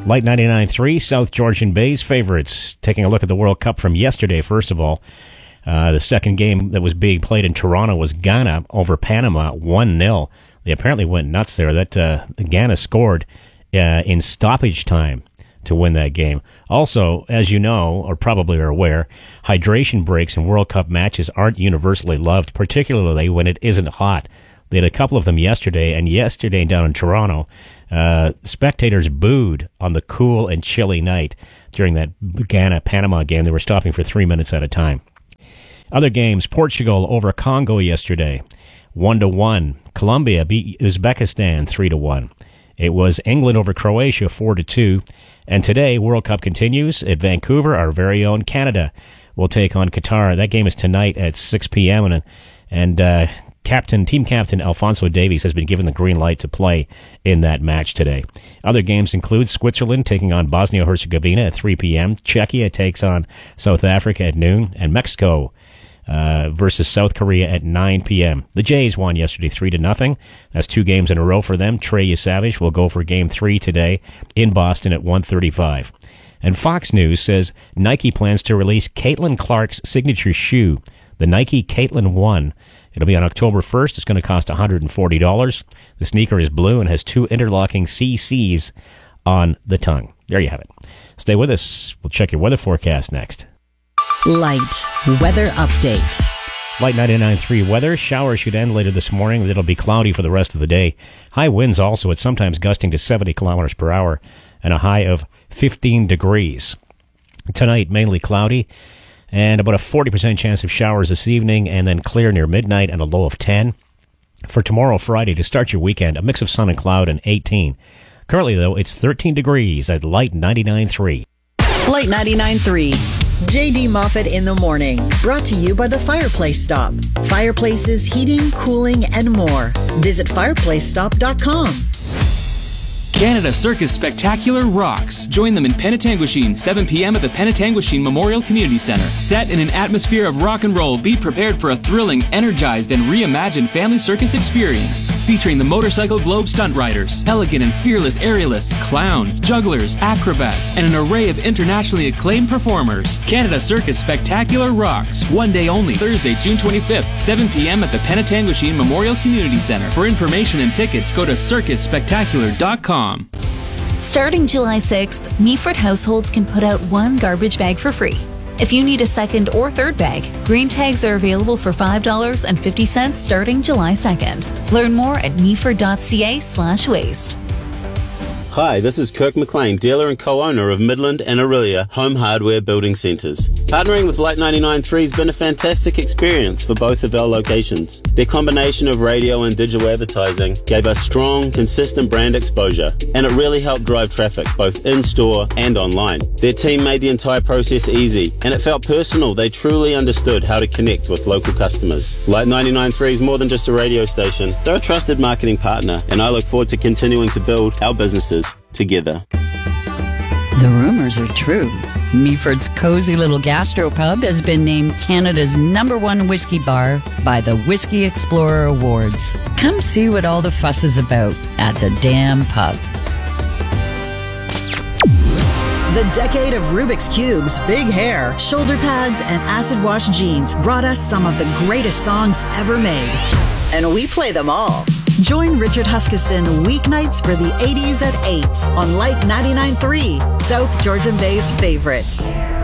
Light 99.3, South Georgian Bay's favorites. Taking a look at the World Cup from yesterday, first of all. The second game that was being played in Toronto was Ghana over Panama, 1-0. They apparently went nuts there. That Ghana scored in stoppage time to win that game. Also, as you know, or probably are aware, hydration breaks in World Cup matches aren't universally loved, particularly when it isn't hot. They had a couple of them yesterday, and yesterday down in Toronto, spectators booed on the cool and chilly night during that Ghana-Panama game. They were stopping for 3 minutes at a time. Other games, Portugal over Congo yesterday, 1-1. Colombia beat Uzbekistan 3-1. It was England over Croatia 4-2. And today, World Cup continues at Vancouver. Our very own Canada will take on Qatar. That game is tonight at 6 p.m. And team captain Alphonso Davies has been given the green light to play in that match today. Other games include Switzerland taking on Bosnia-Herzegovina at 3 p.m. Czechia takes on South Africa at noon. And Mexico versus South Korea at 9 p.m. The Jays won yesterday 3-0. That's 2 games in a row for them. Trey Savage will go for Game 3 today in Boston at 1:35. And Fox News says Nike plans to release Caitlin Clark's signature shoe, the Nike Caitlin 1. It'll be on October 1st. It's going to cost $140. The sneaker is blue and has 2 interlocking CCs on the tongue. There you have it. Stay with us. We'll check your weather forecast next. Light weather update. Light 99.3 weather. Showers should end later this morning. It'll be cloudy for the rest of the day. High winds also, at sometimes gusting to 70 kilometers per hour and a high of 15 degrees. Tonight, mainly cloudy and about a 40% chance of showers this evening, and then clear near midnight and a low of 10. For tomorrow, Friday, to start your weekend, a mix of sun and cloud and 18. Currently, though, it's 13 degrees at Light 99.3. Light 99.3. J.D. Moffat in the morning. Brought to you by the Fireplace Stop. Fireplaces, heating, cooling, and more. Visit fireplacestop.com. Canada Circus Spectacular rocks. Join them in Penetanguishene, 7 p.m. at the Penetanguishene Memorial Community Center. Set in an atmosphere of rock and roll, be prepared for a thrilling, energized, and reimagined family circus experience. Featuring the Motorcycle Globe stunt riders, elegant and fearless aerialists, clowns, jugglers, acrobats, and an array of internationally acclaimed performers. Canada Circus Spectacular rocks. One day only, Thursday, June 25th, 7 p.m. at the Penetanguishene Memorial Community Center. For information and tickets, go to circusspectacular.com. Starting July 6th, Meaford households can put out 1 garbage bag for free. If you need a second or third bag, green tags are available for $5.50 starting July 2nd. Learn more at meaford.ca/waste. Hi, this is Kirk McLean, dealer and co-owner of Midland and Aurelia Home Hardware Building Centres. Partnering with Light 99.3 has been a fantastic experience for both of our locations. Their combination of radio and digital advertising gave us strong, consistent brand exposure, and it really helped drive traffic both in-store and online. Their team made the entire process easy, and it felt personal. They truly understood how to connect with local customers. Light 99.3 is more than just a radio station. They're a trusted marketing partner, and I look forward to continuing to build our businesses together. The rumors are true. Meaford's cozy little gastropub has been named Canada's #1 whiskey bar by the Whiskey Explorer Awards. Come see what all the fuss is about at the damn pub. The decade of Rubik's Cubes, big hair, shoulder pads, and acid wash jeans brought us some of the greatest songs ever made. And we play them all. Join Richard Huskisson weeknights for the 80s at 8 on Light 99.3, South Georgian Bay's favorites.